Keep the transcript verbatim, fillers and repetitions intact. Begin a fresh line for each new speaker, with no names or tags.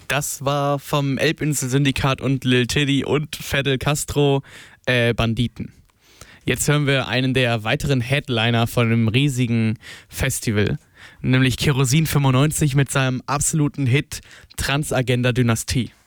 Das war vom Elbinsel-Syndikat und Lil Tiddy und Fidel Castro, äh, Banditen. Jetzt hören wir einen der weiteren Headliner von einem riesigen Festival, nämlich Kerosin fünfundneunzig mit seinem absoluten Hit Transagenda Dynastie.